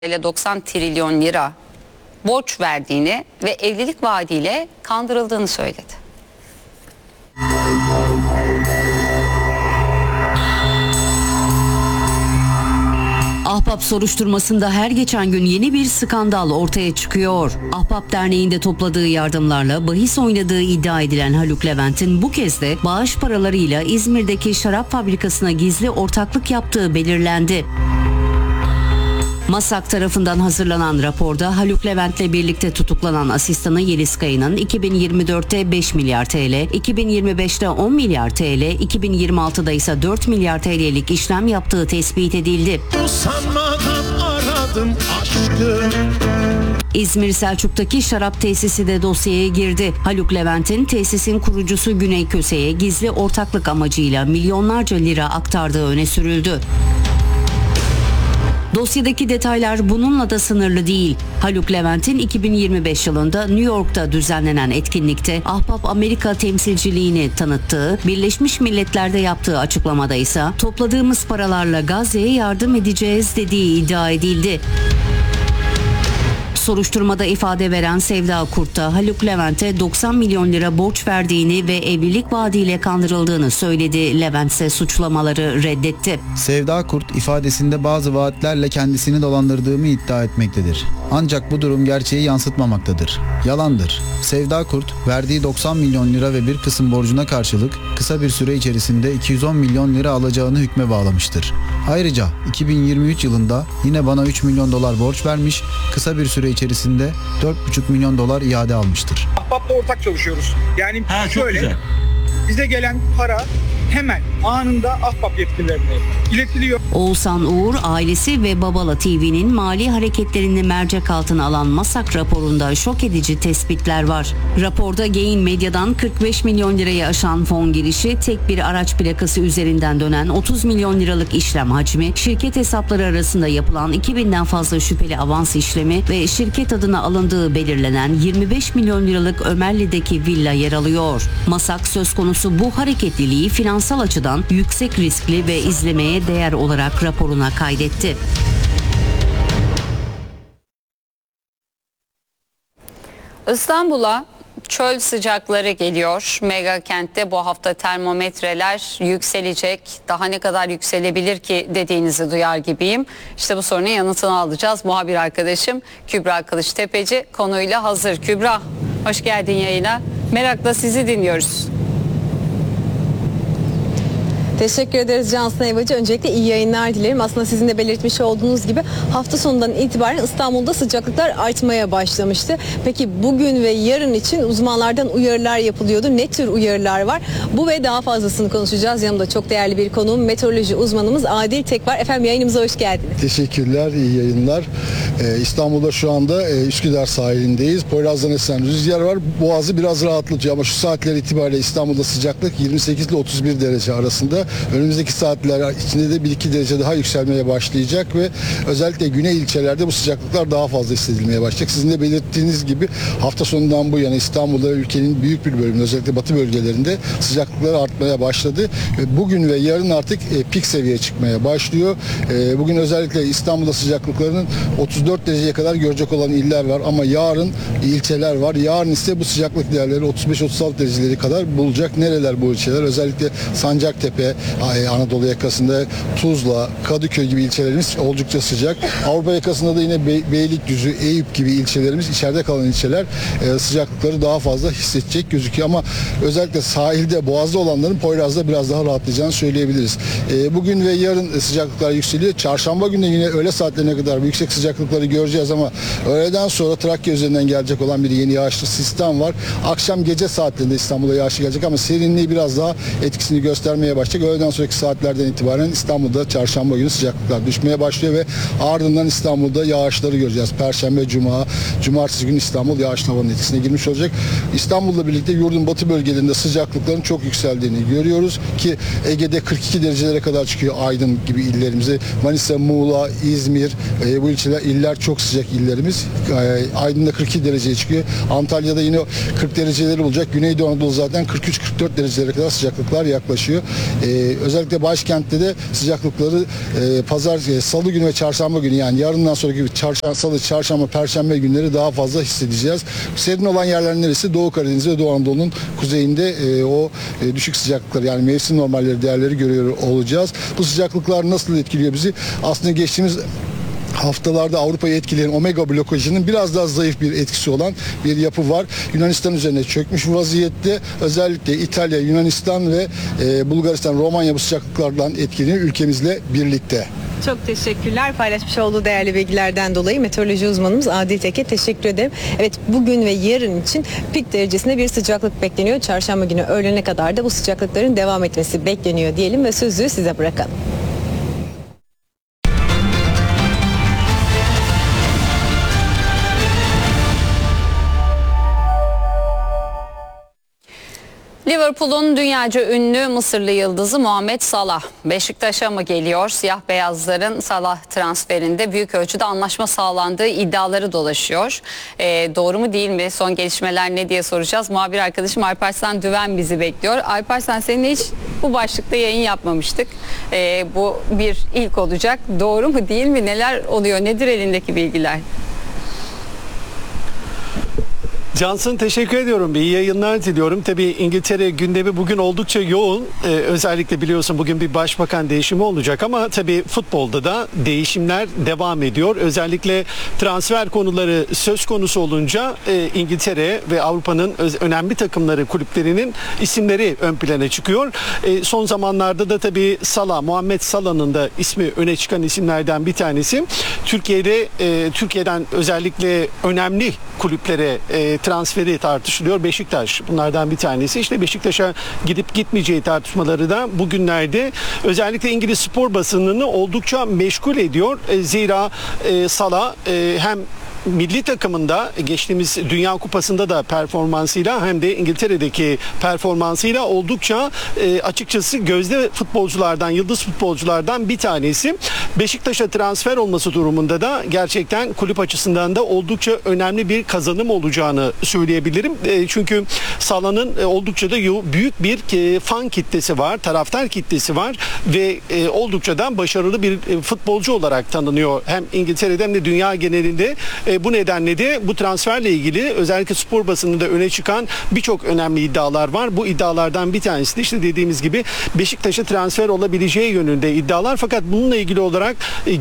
ile 90 trilyon lira borç verdiğini ve evlilik vaadiyle kandırıldığını söyledi. Ahbap soruşturmasında her geçen gün yeni bir skandal ortaya çıkıyor. Ahbap Derneği'nde topladığı yardımlarla bahis oynadığı iddia edilen Haluk Levent'in bu kez de bağış paralarıyla İzmir'deki şarap fabrikasına gizli ortaklık yaptığı belirlendi. MASAK tarafından hazırlanan raporda Haluk Levent'le birlikte tutuklanan asistanı Yeliz Kaya'nın 2024'te 5 milyar TL, 2025'te 10 milyar TL, 2026'da ise 4 milyar TL'lik işlem yaptığı tespit edildi. İzmir Selçuk'taki şarap tesisi de dosyaya girdi. Haluk Levent'in tesisin kurucusu Güney Köse'ye gizli ortaklık amacıyla milyonlarca lira aktardığı öne sürüldü. Dosyadaki detaylar bununla da sınırlı değil. Haluk Levent'in 2025 yılında New York'ta düzenlenen etkinlikte Ahbap Amerika temsilciliğini tanıttığı, Birleşmiş Milletler'de yaptığı açıklamada ise topladığımız paralarla Gazze'ye yardım edeceğiz dediği iddia edildi. Soruşturmada ifade veren Sevda Kurt da Haluk Levent'e 90 milyon lira borç verdiğini ve evlilik vaadiyle kandırıldığını söyledi. Levent ise suçlamaları reddetti. Sevda Kurt ifadesinde bazı vaatlerle kendisini dolandırdığımı iddia etmektedir. Ancak bu durum gerçeği yansıtmamaktadır. Yalandır. Sevda Kurt verdiği 90 milyon lira ve bir kısım borcuna karşılık kısa bir süre içerisinde 210 milyon lira alacağını hükme bağlamıştır. Ayrıca 2023 yılında yine bana 3 milyon dolar borç vermiş, kısa bir süre içerisinde 4,5 milyon dolar iade almıştır. Ahbap'la ortak çalışıyoruz. Yani şöyle, bize gelen para hemen anında Ahbap yetkililerine iletiliyor. Oğuzhan Uğur, ailesi ve Babala TV'nin mali hareketlerini mercek altına alan MASAK raporunda şok edici tespitler var. Raporda Gain Medya'dan 45 milyon lirayı aşan fon girişi, tek bir araç plakası üzerinden dönen 30 milyon liralık işlem hacmi, şirket hesapları arasında yapılan 2000'den fazla şüpheli avans işlemi ve şirket adına alındığı belirlenen 25 milyon liralık Ömerli'deki villa yer alıyor. MASAK söz konusu bu hareketliliği finansal açıdan yüksek riskli ve izlemeye değer olarak raporuna kaydetti. İstanbul'a çöl sıcakları geliyor. Mega kentte bu hafta termometreler yükselecek. Daha ne kadar yükselebilir ki dediğinizi duyar gibiyim. İşte bu sorunun yanıtını alacağız. Muhabir arkadaşım Kübra Kılıçtepeci konuyla hazır. Kübra, hoş geldin yayına. Merakla sizi dinliyoruz. Teşekkür ederiz Cansın Eyvacı. Öncelikle iyi yayınlar dilerim. Aslında sizin de belirtmiş olduğunuz gibi hafta sonundan itibaren İstanbul'da sıcaklıklar artmaya başlamıştı. Peki bugün ve yarın için uzmanlardan uyarılar yapılıyordu. Ne tür uyarılar var? Bu ve daha fazlasını konuşacağız. Yanımda çok değerli bir konuğum, meteoroloji uzmanımız Adil Tek var. Efendim yayınımıza hoş geldiniz. Teşekkürler, iyi yayınlar. İstanbul'da şu anda Üsküdar sahilindeyiz. Poyraz'dan esen rüzgar var. Boğazı biraz rahatlatıyor ama şu saatler itibariyle İstanbul'da sıcaklık 28 ile 31 derece arasında. Önümüzdeki saatler içinde de 1-2 derece daha yükselmeye başlayacak ve özellikle güney ilçelerde bu sıcaklıklar daha fazla hissedilmeye başlayacak. Sizin de belirttiğiniz gibi hafta sonundan bu yana İstanbul'da ülkenin büyük bir bölümünde, özellikle batı bölgelerinde sıcaklıklar artmaya başladı. Bugün ve yarın artık pik seviyeye çıkmaya başlıyor. Bugün özellikle İstanbul'da sıcaklıklarının 34 dereceye kadar görecek olan iller var ama yarın ilçeler var. Yarın ise bu sıcaklık değerleri 35-36 dereceleri kadar bulacak. Nereler bu ilçeler? Özellikle Sancaktepe, Anadolu yakasında Tuzla, Kadıköy gibi ilçelerimiz oldukça sıcak. Avrupa yakasında da yine Beylikdüzü, Eyüp gibi ilçelerimiz, içeride kalan ilçeler sıcaklıkları daha fazla hissedecek gözüküyor ama özellikle sahilde, boğazda olanların Poyraz'da biraz daha rahatlayacağını söyleyebiliriz. Bugün ve yarın sıcaklıklar yükseliyor. Çarşamba günü yine öğle saatlerine kadar yüksek sıcaklıkları göreceğiz ama öğleden sonra Trakya üzerinden gelecek olan bir yeni yağışlı sistem var. Akşam gece saatlerinde İstanbul'a yağışı gelecek ama serinliği biraz daha etkisini göstermeye başlayacak. Öğleden sonraki saatlerden itibaren İstanbul'da çarşamba günü sıcaklıklar düşmeye başlıyor ve ardından İstanbul'da yağışları göreceğiz. Perşembe, Cuma, Cumartesi günü İstanbul yağışlı havanın etkisine girmiş olacak. İstanbul'la birlikte yurdun batı bölgelerinde sıcaklıkların çok yükseldiğini görüyoruz ki Ege'de 42 derecelere kadar çıkıyor Aydın gibi illerimize. Manisa, Muğla, İzmir bu iller iller çok sıcak illerimiz. Aydın'da 42 dereceye çıkıyor. Antalya'da yine 40 dereceleri olacak. Güneydoğu Anadolu zaten 43-44 derecelere kadar sıcaklıklar yaklaşıyor. Özellikle başkentte de sıcaklıkları salı günü ve çarşamba günü, yani yarından sonraki salı, çarşamba, perşembe günleri daha fazla hissedeceğiz. Serin olan yerler neresi? Doğu Karadeniz ve Doğu Anadolu'nun kuzeyinde düşük sıcaklıklar, yani mevsim normalleri, değerleri görüyor olacağız. Bu sıcaklıklar nasıl etkiliyor bizi? Aslında geçtiğimiz haftalarda Avrupa'yı etkileyen omega blokajının biraz daha zayıf bir etkisi olan bir yapı var. Yunanistan üzerine çökmüş vaziyette. Özellikle İtalya, Yunanistan ve Bulgaristan, Romanya bu sıcaklıklardan etkileniyor ülkemizle birlikte. Çok teşekkürler paylaşmış olduğu değerli bilgilerden dolayı. Meteoroloji uzmanımız Adil Tek'e teşekkür ederim. Evet, bugün ve yarın için pik derecesinde bir sıcaklık bekleniyor. Çarşamba günü öğlene kadar da bu sıcaklıkların devam etmesi bekleniyor diyelim ve sözü size bırakalım. Liverpool'un dünyaca ünlü Mısırlı yıldızı Muhammed Salah Beşiktaş'a mı geliyor? Siyah beyazların Salah transferinde büyük ölçüde anlaşma sağlandığı iddiaları dolaşıyor. Doğru mu değil mi? Son gelişmeler ne diye soracağız. Muhabir arkadaşım Alparslan Düven bizi bekliyor. Alparslan, seninle hiç bu başlıkta yayın yapmamıştık. Bu bir ilk olacak. Doğru mu değil mi? Neler oluyor? Nedir elindeki bilgiler? Cansın, teşekkür ediyorum. İyi yayınlar diliyorum. Tabii İngiltere gündemi bugün oldukça yoğun. Özellikle biliyorsun bugün bir başbakan değişimi olacak ama tabii futbolda da değişimler devam ediyor. Özellikle transfer konuları söz konusu olunca İngiltere ve Avrupa'nın önemli takımları, kulüplerinin isimleri ön plana çıkıyor. Son zamanlarda da tabii Muhammed Salah'ın da ismi öne çıkan isimlerden bir tanesi. Türkiye'den özellikle önemli kulüplere transferi tartışılıyor. Beşiktaş bunlardan bir tanesi. İşte Beşiktaş'a gidip gitmeyeceği tartışmaları da bugünlerde özellikle İngiliz spor basınını oldukça meşgul ediyor. Zira Salah hem milli takımında geçtiğimiz Dünya Kupası'nda da performansıyla hem de İngiltere'deki performansıyla oldukça açıkçası gözde futbolculardan, yıldız futbolculardan bir tanesi. Beşiktaş'a transfer olması durumunda da gerçekten kulüp açısından da oldukça önemli bir kazanım olacağını söyleyebilirim. Çünkü Salah'ın oldukça da büyük bir fan kitlesi var, taraftar kitlesi var ve oldukça da başarılı bir futbolcu olarak tanınıyor. Hem İngiltere'de hem de dünya genelinde. Bu nedenle de bu transferle ilgili özellikle spor basınında öne çıkan birçok önemli iddialar var. Bu iddialardan bir tanesi de işte dediğimiz gibi Beşiktaş'a transfer olabileceği yönünde iddialar. Fakat bununla ilgili olarak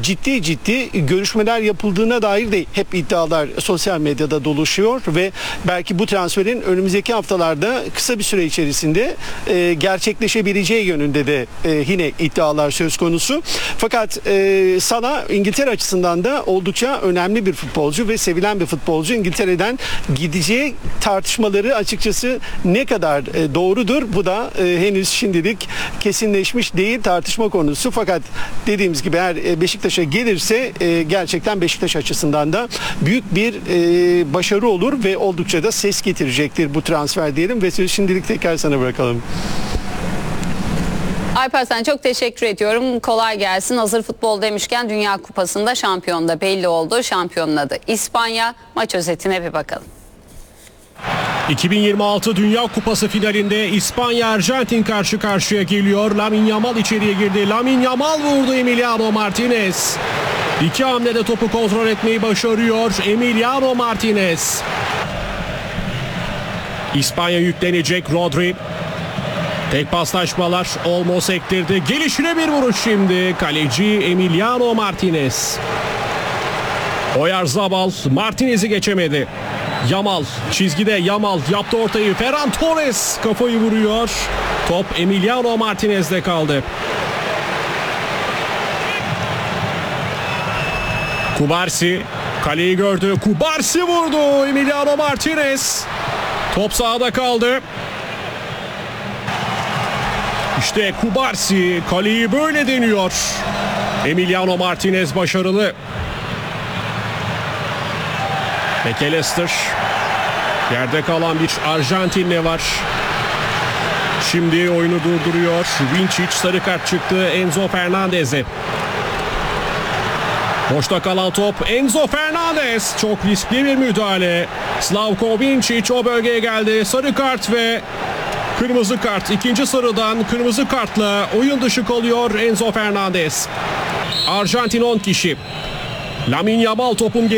ciddi görüşmeler yapıldığına dair de hep iddialar sosyal medyada dolaşıyor ve belki bu transferin önümüzdeki haftalarda kısa bir süre içerisinde gerçekleşebileceği yönünde de yine iddialar söz konusu. Fakat Salah İngiltere açısından da oldukça önemli bir futbolcu ve sevilen bir futbolcu. İngiltere'den gideceği tartışmaları açıkçası ne kadar doğrudur? Bu da henüz şimdilik kesinleşmiş değil, tartışma konusu. Fakat dediğimiz gibi eğer Beşiktaş'a gelirse gerçekten Beşiktaş açısından da büyük bir başarı olur ve oldukça da ses getirecektir bu transfer diyelim ve şimdilik tekrar sana bırakalım. Alparslan, çok teşekkür ediyorum. Kolay gelsin. Hazır futbol demişken Dünya Kupası'nda şampiyon da belli oldu. Şampiyonun adı İspanya. Maç özetine bir bakalım. 2026 Dünya Kupası finalinde İspanya-Arjantin karşı karşıya geliyor. Lamine Yamal içeriye girdi. Lamine Yamal vurdu Emiliano Martinez. İki hamlede topu kontrol etmeyi başarıyor Emiliano Martinez. İspanya yüklenecek. Rodri. Tek paslaşmalar, Olmo sektirdi. Gelişine bir vuruş şimdi. Kaleci Emiliano Martinez. Oyarzabal Martinez'i geçemedi. Yamal çizgide, Yamal yaptı ortayı. Ferran Torres kafayı vuruyor. Top Emiliano Martinez'de kaldı. Kubarsi kaleyi gördü. Kubarsi vurdu. Emiliano Martinez. Top sahada kaldı. İşte Kubarsi kaleyi böyle deniyor. Emiliano Martinez başarılı. McAllister. Yerde kalan bir Arjantinli var. Şimdi oyunu durduruyor. Vinčić sarı kart çıktı Enzo Fernandez'e. Boşta kalan top Enzo Fernandez. Çok riskli bir müdahale. Slavko Vincic o bölgeye geldi. Sarı kart ve kırmızı kart. İkinci sarıdan kırmızı kartla oyun dışı kalıyor Enzo Fernandez. Arjantin 10 kişi. Lamine Yamal topun